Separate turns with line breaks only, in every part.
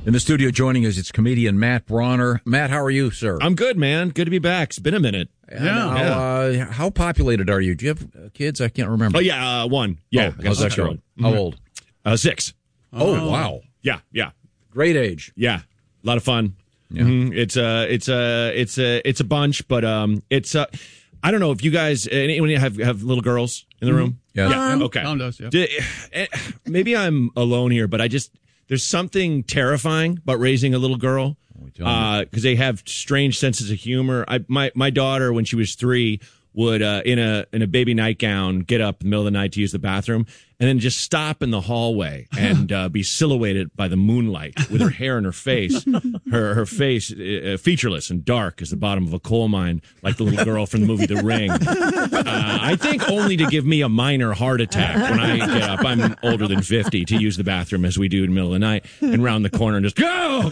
In the studio joining us, it's comedian Matt Bronner. Matt, how are you, sir?
I'm good, man. Good to be back. It's been a minute.
How populated are you? Do you have kids? I can't remember.
Oh, yeah, one. Yeah, I got a
how's that
6-year-old.
going? How old?
6.
Oh, wow.
Yeah.
Great age.
Yeah. A lot of fun.
Yeah.
It's a bunch, but it's I don't know if you guys anyone have little girls in the room?
Yeah.
Okay.
Tom does, yeah.
Maybe I'm alone here, but there's something terrifying about raising a little girl because they have strange senses of humor. My daughter, when she was 3, would in a baby nightgown get up in the middle of the night to use the bathroom and then just stop in the hallway and be silhouetted by the moonlight with her hair in her face, her face featureless and dark as the bottom of a coal mine, like the little girl from the movie The Ring. I think only to give me a minor heart attack when I get up. I'm older than 50 to use the bathroom as we do in the middle of the night and round the corner and just go.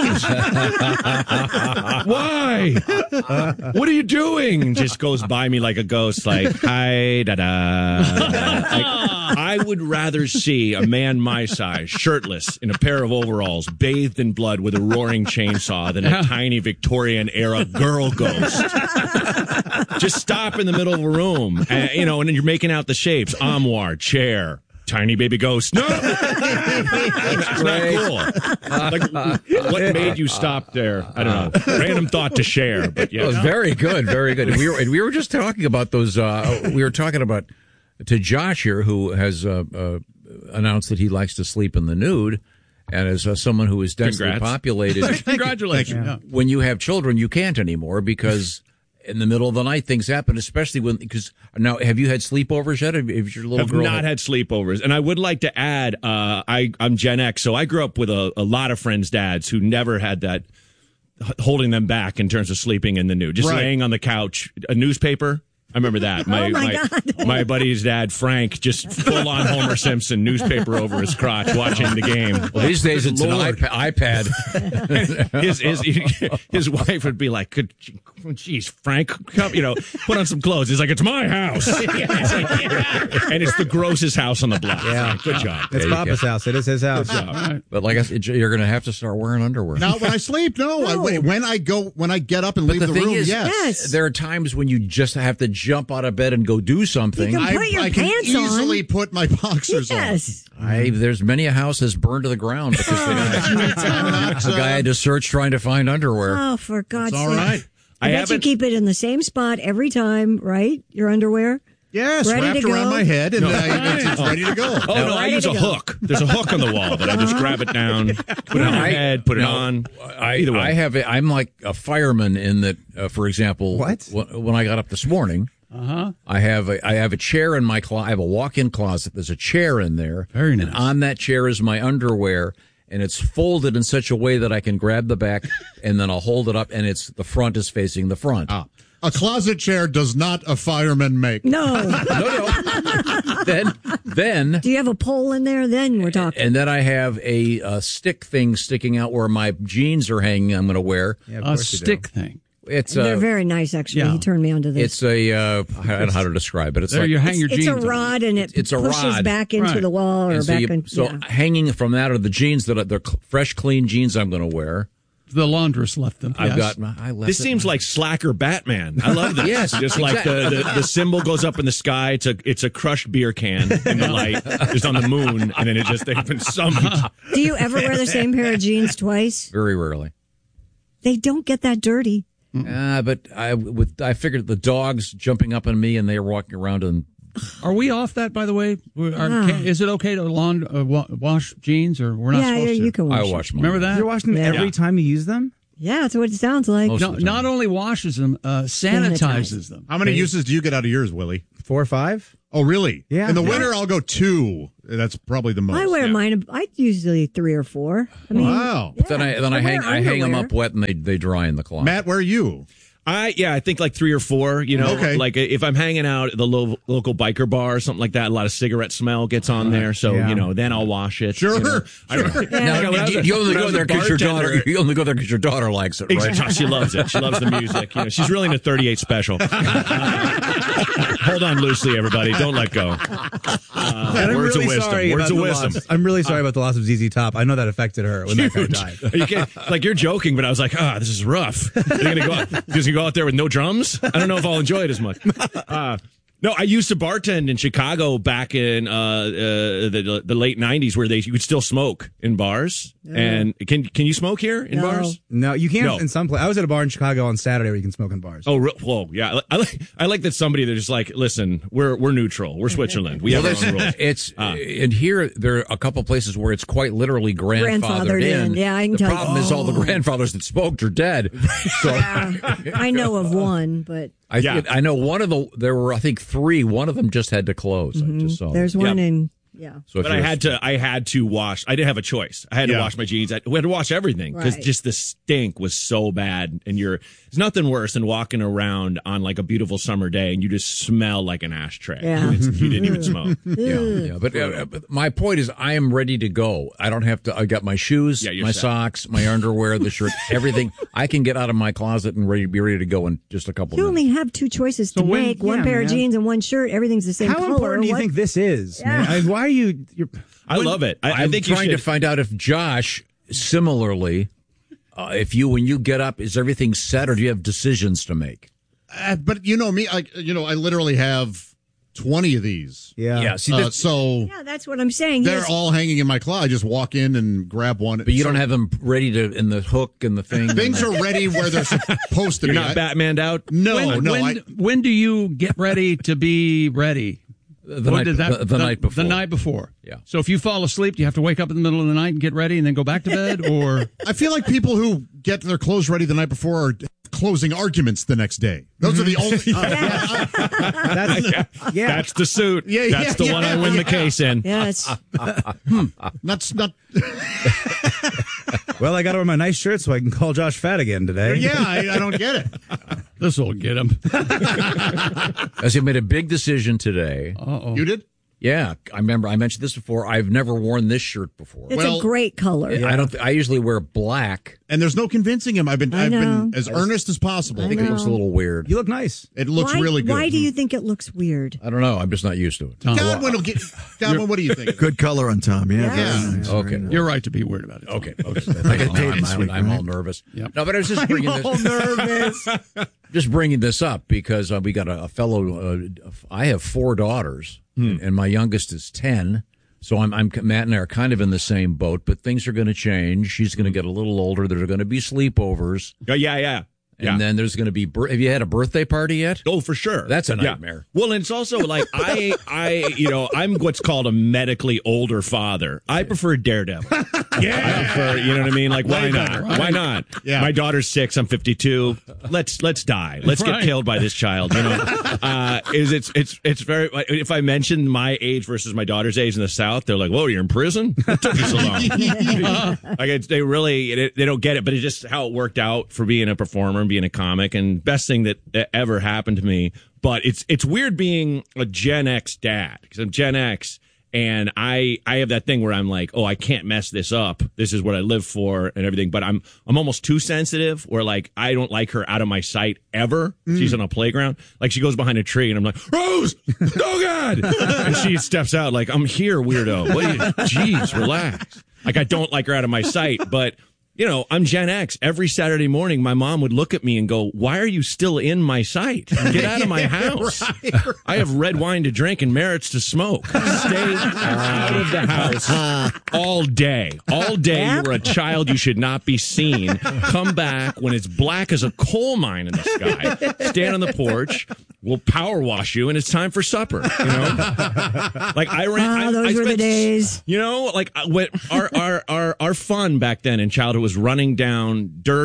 Why? What are you doing? And just goes by me like a ghost, like hi da. I would rather see a man my size, shirtless, in a pair of overalls, bathed in blood with a roaring chainsaw than a tiny Victorian-era girl ghost. Just stop in the middle of a room, and then you're making out the shapes. Armoire, chair, tiny baby ghost. No! It's not cool. What made you stop there? I don't know. Random thought to share, but yeah.
It was very good, very good. We were just talking about those, we were talking about to Josh here, who has announced that he likes to sleep in the nude, and as someone who is densely populated,
Congratulations. Yeah.
When you have children, you can't anymore because in the middle of the night things happen, especially because now have you had sleepovers yet? Have your little girl
not had sleepovers? And I would like to add, I'm Gen X, so I grew up with a lot of friends' dads who never had that holding them back in terms of sleeping in the nude, just laying on the couch, a newspaper. I remember that. My buddy's dad, Frank, just full on Homer Simpson, newspaper over his crotch, watching the game.
Well, these days it's an iPad.
his wife would be like, "Geez, Frank, come, put on some clothes." He's like, "It's my house," and it's the grossest house on the block.
Yeah,
good job.
It's Papa's house. It is his house.
But like I said, you're going to have to start wearing underwear.
Now, when I sleep, no. When I get up and leave the room, yes.
There are times when you just have to jump out of bed and go do something.
You can put your
I can
pants on.
easily put my boxers on.
There's many a house has burned to the ground because a guy had to search trying to find underwear.
Oh, for God's sake.
All right.
I bet you keep it in the same spot every time, right? Your underwear?
Yes, wrapped around my head, and it's ready to go.
Oh, no, I use a hook. There's a hook on the wall that I just grab it down, put it on my head, put it on. Either way.
I'm like a fireman in that, for example, when I got up this morning, I have a chair in my closet. I have a walk-in closet. There's a chair in there.
Very nice.
And on that chair is my underwear, and it's folded in such a way that I can grab the back, and then I'll hold it up, and the front is facing the front.
A closet chair does not a fireman make.
No.
Then.
Do you have a pole in there? Then we're talking.
And then I have a stick thing sticking out where my jeans are hanging. I'm going to wear
a stick thing.
They're
very nice, actually. Yeah. He turned me onto this.
It's I don't know how to describe it. It's
there
like
you hang your jeans.
It's a rod, and it pushes back into the wall or back in.
So hanging from that are the jeans they're fresh, clean jeans I'm going to wear.
The laundress left them.
I left
this seems like Slacker Batman. I love this.
Yes,
just like the symbol goes up in the sky. It's a crushed beer can in the light, just on the moon, and then they've been summoned.
Do you ever wear the same pair of jeans twice?
Very rarely.
They don't get that dirty.
But I figured the dogs jumping up on me and they're walking around and.
Are we off that, by the way? Is it okay to wash jeans, or we're not supposed to?
Yeah, you can wash them.
I wash them.
Remember that?
You're washing them every time you use them?
Yeah, that's what it sounds like.
No, not only washes them, sanitizes them.
How many uses do you get out of yours, Willie?
4 or 5.
Oh, really?
Yeah.
In the winter, I'll go 2. That's probably the most.
I wear mine. I usually 3 or 4. I mean,
wow.
Then I hang them up wet and they dry in the closet.
Matt, where are you?
I think like 3 or 4,
Okay.
like if I'm hanging out at the local biker bar or something like that, a lot of cigarette smell gets on there. So, then I'll wash it.
Sure.
Now, you only go there because your daughter likes it, right?
Exactly. She loves it. She loves the music. She's really into 38 Special. Hold on loosely, everybody. Don't let go. Words of wisdom. Words of wisdom.
I'm really sorry about the loss of ZZ Top. I know that affected her when that guy died.
You're joking, but I was like, this is rough. You're gonna go out there with no drums? I don't know if I'll enjoy it as much. No, I used to bartend in Chicago back in the late 90s where you could still smoke in bars. Yeah. And can you smoke here in bars?
No, you can't in some places. I was at a bar in Chicago on Saturday where you can smoke in bars.
Oh, whoa, yeah. I like that somebody that's just like, listen, we're neutral. We're Switzerland. We have our own rules.
And here, there are a couple places where it's quite literally grandfathered in.
Yeah, I can tell you.
The problem is all the grandfathers that smoked are dead. So
I know of one, but...
I know there were, I think, 3. One of them just had to close. I just saw
There's one in... Yeah.
So but I had to wash. I didn't have a choice. I had to wash my jeans. We had to wash everything because just the stink was so bad. And there's nothing worse than walking around on like a beautiful summer day and you just smell like an ashtray.
Yeah.
You didn't even smoke.
Yeah. But my point is, I am ready to go. I don't have to. I got my shoes, my socks, my underwear, the shirt, everything. I can get out of my closet and be ready to go in just a couple.
You
minutes.
only have 2 choices to make: one pair of jeans and one shirt. Everything's the same color.
How important do you think this is? Man? Why are you?
I love it. I think
trying to find out if Josh, similarly, when you get up, is everything set or do you have decisions to make?
But you know me, I literally have 20 of these.
Yeah. See,
that's what I'm saying.
They're all hanging in my closet. I just walk in and grab one.
But you don't have them ready in the hook and the thing.
Things are ready where they're supposed to be.
You're not Batmaned out?
No.
When do you get ready to be ready?
The night before.
The night before.
Yeah.
So if you fall asleep, do you have to wake up in the middle of the night and get ready and then go back to bed? Or
I feel like people who get their clothes ready the night before are closing arguments the next day. Those are the only.
That's the suit. That's the one I win the case in.
Yes.
Not.
Well, I got to wear my nice shirt so I can call Josh fat again today.
Yeah, I don't get it.
This will get him.
As he made a big decision today.
Uh-oh.
You did?
Yeah, I remember. I mentioned this before. I've never worn this shirt before.
It's a great color.
I usually wear black,
and there's no convincing him. I've been as earnest as possible.
I think it looks a little weird.
You look nice.
It looks really good.
Why do you think it looks weird?
I don't know. I'm just not used to it.
Godwin, what do you think?
Good color on Tom. Yeah.
Nice.
Okay.
You're right to be weird about it.
Okay.
I'm
all nervous.
Yep.
No, but I was just bringing
nervous.
Just bringing this up because we got a fellow. I have 4 daughters, and my youngest is 10. So Matt and I are kind of in the same boat, but things are going to change. She's going to get a little older. There are going to be sleepovers.
Yeah.
And then there's going to be. Have you had a birthday party yet?
Oh, for sure.
That's a nightmare.
Yeah. Well, and it's also like I'm what's called a medically older father. I prefer Daredevil. I prefer, you know what I mean? Like, why not?
Right.
Why not?
Yeah.
My daughter's 6. I'm 52. Let's die. Let's get killed by this child. You know, it's very. If I mention my age versus my daughter's age in the South, they're like, "Whoa, you're in prison? What took you so long?" They really they don't get it, but it's just how it worked out for being a performer and being a comic, and best thing that ever happened to me. But it's weird being a Gen X dad because I'm Gen X. And I have that thing where I'm like, oh, I can't mess this up. This is what I live for and everything. But I'm almost too sensitive where like I don't like her out of my sight ever. She's on a playground. Like she goes behind a tree and I'm like, Rose, oh God. And she steps out like, I'm here, weirdo. Jeez, relax. Like I don't like her out of my sight, but you know, I'm Gen X. Every Saturday morning, my mom would look at me and go, why are you still in my sight? Get out of my house. Right. I have red wine to drink and merits to smoke. Stay out of the house all day. All day, you're a child. You should not be seen. Come back when it's black as a coal mine in the sky. Stand on the porch. We'll power wash you, and it's time for supper. You know, like
those were the days.
You know, like what our fun back then in childhood was running down dirt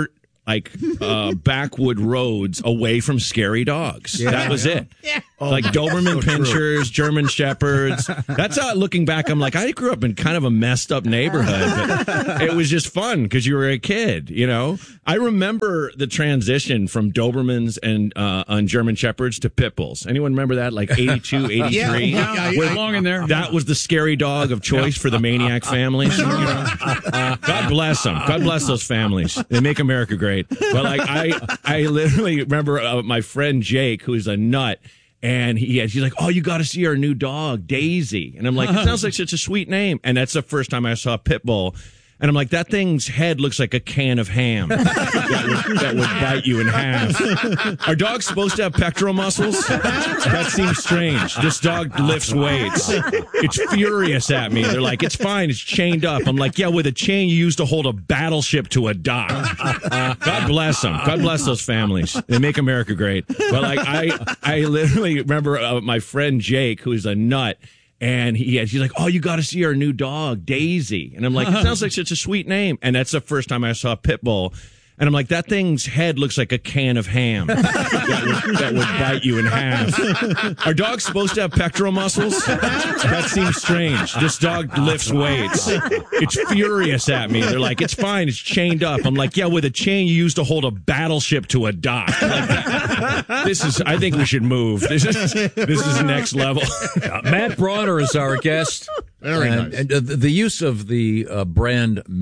like backwood roads away from scary dogs. That was it. Like Doberman Pinschers, German Shepherds. That's how, looking back, I'm like, I grew up in kind of a messed up neighborhood, but it was just fun because you were a kid, you know? I remember the transition from Dobermans and on German Shepherds to Pit Bulls. Anyone remember that? Like 82, 83?
We're along in there.
That was the scary dog of choice for the maniac families. You know? God bless them. God bless those families. They make America great. But like I literally remember my friend Jake, who is a nut, and he's like, "Oh, you got to see our new dog, Daisy." And I'm like, "It sounds like such a sweet name." And that's the first time I saw a pit bull. And I'm like, that thing's head looks like a can of ham that would bite you in half. Are dogs supposed to have pectoral muscles? That seems strange. This dog lifts weights. It's furious at me. They're like, it's fine. It's chained up. I'm like, yeah, with a chain you use to hold a battleship to a dock. God bless them. God bless those families. They make America great. But like, I literally remember my friend Jake, who is a nut. And he's like, "Oh, you got to see our new dog, Daisy." And I'm like, "It sounds like such a sweet name." And that's the first time I saw a pit bull. And I'm like, that thing's head looks like a can of ham that would bite you in half. Are dogs supposed to have pectoral muscles? That seems strange. This dog lifts weights. It's furious at me. They're like, it's fine. It's chained up. I'm like, yeah, with a chain you use to hold a battleship to a dock. Like, I think we should move. This is next level.
Matt Bronner is our guest.
Very nice.
And the use of the brand